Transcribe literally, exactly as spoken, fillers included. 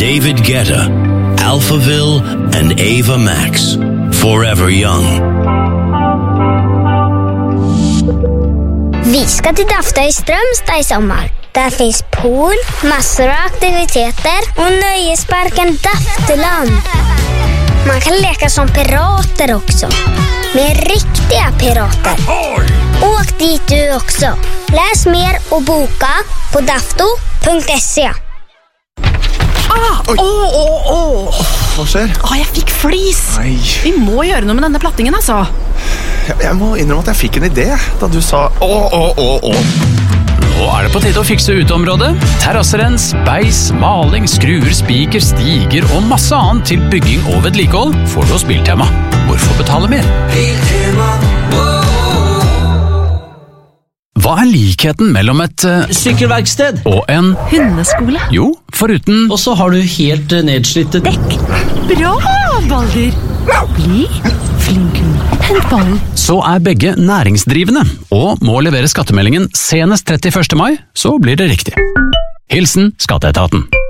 David Guetta, Alphaville, and Ava Max. Forever Young. Vi ska till Dafta i Strömstad i sommar. Där finns pool, massor av aktiviteter och nöjesparken Dafteland. Man kan leka som pirater också. Med riktiga pirater. Åk dit du också. Läs mer och boka på dafto punkt se. Ah, åh, åh, åh. Hva skjer? Åh, jeg fikk flis. Nei. Vi må gjøre noe med denne plattingen, altså. Jeg, jeg må innrømme at jeg fikk en idé da du sa åh, åh, åh, åh. Nå er det på tide å fikse uteområdet. Terrasserens, beis, maling, skruer, spiker, stiger og masse annet til bygging og vedlikehold får du hos Biltema. Hvorfor betale mer? Hva er likheten mellom et uh, Sykkelverksted og en Hundeskole. Jo, foruten Og så har du helt uh, nedslitte Dekk. Bra, Balder. Bli flink. Hent ballen. så er begge næringsdrivende og må levere skattemeldingen senest trettiførste mai, så blir det riktig. Hilsen Skatteetaten.